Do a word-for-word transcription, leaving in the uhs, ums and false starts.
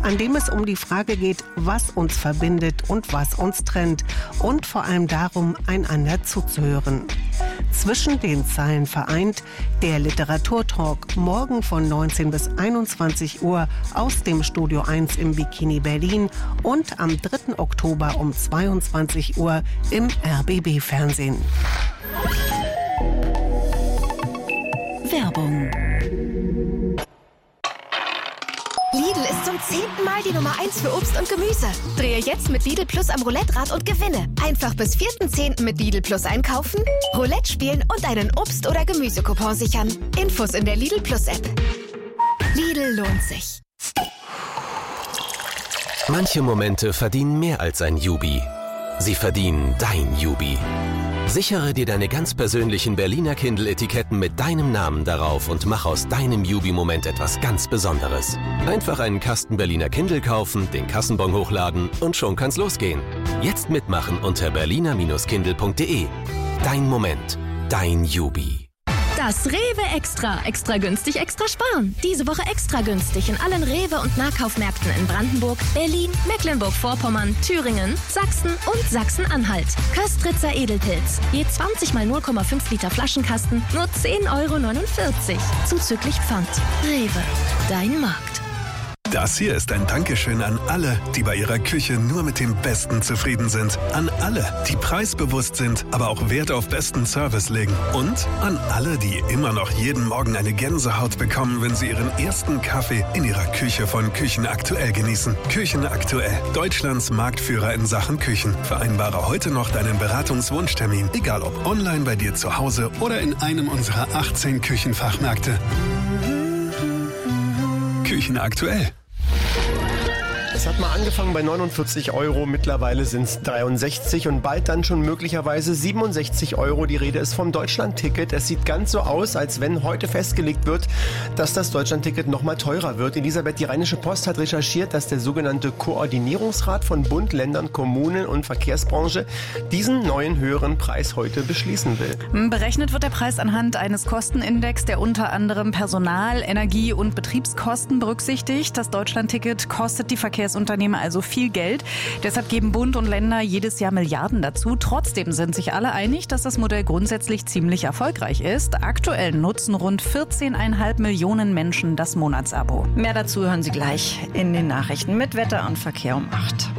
an dem es um die Frage geht, was uns verbindet und was uns trennt und vor allem darum, einander zuzuhören. Zwischen den Zeilen vereint der Literaturtalk morgen von neunzehn bis einundzwanzig Uhr aus dem Studio eins im Bikini Berlin und am dritten Oktober um zweiundzwanzig Uhr im R B B-Fernsehen. Werbung. Lidl ist zum zehnten Mal die Nummer eins für Obst und Gemüse. Drehe jetzt mit Lidl Plus am Roulette-Rad und gewinne. Einfach bis vierten zehnten mit Lidl Plus einkaufen, Roulette spielen und einen Obst- oder Gemüsecoupon sichern. Infos in der Lidl Plus App. Lidl lohnt sich. Manche Momente verdienen mehr als ein Jubi. Sie verdienen dein Jubi. Sichere dir deine ganz persönlichen Berliner Kindle-Etiketten mit deinem Namen darauf und mach aus deinem Jubi-Moment etwas ganz Besonderes. Einfach einen Kasten Berliner Kindle kaufen, den Kassenbon hochladen und schon kann's losgehen. Jetzt mitmachen unter berliner Kindle punkt de. Dein Moment, dein Jubi. Das Rewe Extra. Extra günstig, extra sparen. Diese Woche extra günstig in allen Rewe- und Nahkaufmärkten in Brandenburg, Berlin, Mecklenburg-Vorpommern, Thüringen, Sachsen und Sachsen-Anhalt. Köstritzer Edelpilz. Je zwanzig mal null Komma fünf Liter Flaschenkasten, nur zehn Euro neunundvierzig. Zuzüglich Pfand. Rewe. Dein Markt. Das hier ist ein Dankeschön an alle, die bei ihrer Küche nur mit dem Besten zufrieden sind. An alle, die preisbewusst sind, aber auch Wert auf besten Service legen. Und an alle, die immer noch jeden Morgen eine Gänsehaut bekommen, wenn sie ihren ersten Kaffee in ihrer Küche von Küchen Aktuell genießen. Küchen Aktuell, Deutschlands Marktführer in Sachen Küchen. Vereinbare heute noch deinen Beratungswunschtermin, egal ob online bei dir zu Hause oder in einem unserer achtzehn Küchenfachmärkte. Küchen Aktuell. Es hat mal angefangen bei neunundvierzig Euro, mittlerweile sind es dreiundsechzig und bald dann schon möglicherweise siebenundsechzig Euro. Die Rede ist vom Deutschland-Ticket. Es sieht ganz so aus, als wenn heute festgelegt wird, dass das Deutschland-Ticket noch mal teurer wird. Elisabeth, die Rheinische Post hat recherchiert, dass der sogenannte Koordinierungsrat von Bund, Ländern, Kommunen und Verkehrsbranche diesen neuen höheren Preis heute beschließen will. Berechnet wird der Preis anhand eines Kostenindex, der unter anderem Personal-, Energie- und Betriebskosten berücksichtigt. Das Deutschland-Ticket kostet die Verkehrsunternehmen also viel Geld. Deshalb geben Bund und Länder jedes Jahr Milliarden dazu. Trotzdem sind sich alle einig, dass das Modell grundsätzlich ziemlich erfolgreich ist. Aktuell nutzen rund vierzehn Komma fünf Millionen Menschen das Monatsabo. Mehr dazu hören Sie gleich in den Nachrichten mit Wetter und Verkehr um acht.